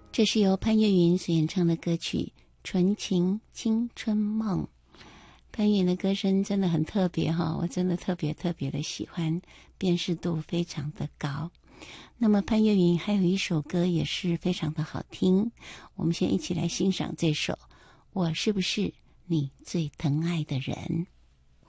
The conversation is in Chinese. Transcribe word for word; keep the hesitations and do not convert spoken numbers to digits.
这是由潘越云所演唱的歌曲《纯情青春梦》。潘越云的歌声真的很特别哈，我真的特别特别的喜欢，辨识度非常的高。那么潘越云还有一首歌也是非常的好听，我们先一起来欣赏这首《我是不是你最疼爱的人》。